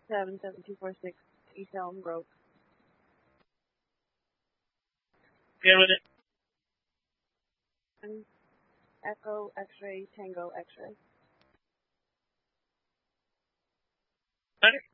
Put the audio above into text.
77246 East Elm Road. Get with it. Echo X-ray Tango X-ray. Better.